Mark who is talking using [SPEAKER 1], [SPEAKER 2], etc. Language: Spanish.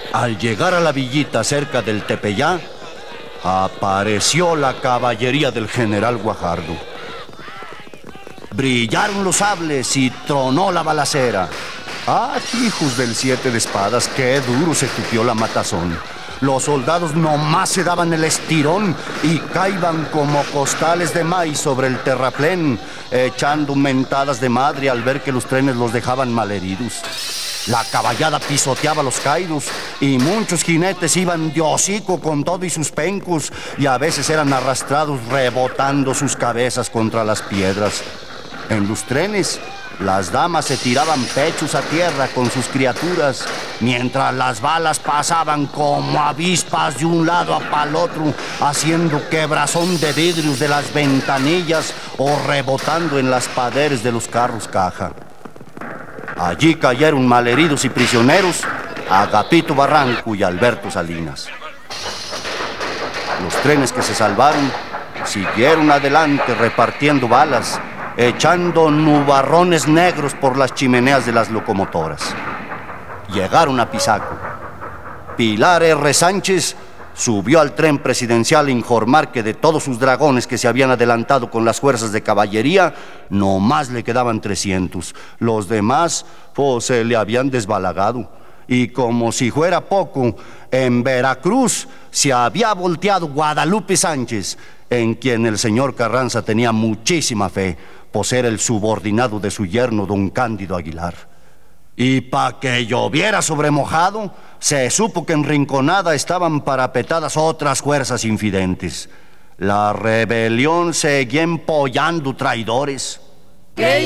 [SPEAKER 1] Al llegar a la villita cerca del Tepeyá, apareció la caballería del general Guajardo. Brillaron los sables y tronó la balacera. ¡Ah, hijos del 7 de espadas! ¡Qué duro se tupió la matazón! Los soldados nomás se daban el estirón y caíban como costales de maíz sobre el terraplén, echando mentadas de madre al ver que los trenes los dejaban malheridos. La caballada pisoteaba los caídos y muchos jinetes iban de hocico con todo y sus pencos y a veces eran arrastrados rebotando sus cabezas contra las piedras. En los trenes, las damas se tiraban pechos a tierra con sus criaturas, mientras las balas pasaban como avispas de un lado a pa'l otro, haciendo quebrazón de vidrios de las ventanillas o rebotando en las paredes de los carros caja. Allí cayeron malheridos y prisioneros Agapito Barranco y Alberto Salinas. Los trenes que se salvaron siguieron adelante repartiendo balas, echando nubarrones negros por las chimeneas de las locomotoras. Llegaron a Pisaco. Pilar R. Sánchez subió al tren presidencial a informar que de todos sus dragones que se habían adelantado con las fuerzas de caballería, nomás le quedaban 300. Los demás, pues, se le habían desbalagado. Y como si fuera poco, en Veracruz se había volteado Guadalupe Sánchez, en quien el señor Carranza tenía muchísima fe, pues era el subordinado de su yerno, don Cándido Aguilar. Y pa' que lloviera sobre mojado, se supo que en Rinconada estaban parapetadas otras fuerzas infidentes. La rebelión seguía empollando traidores.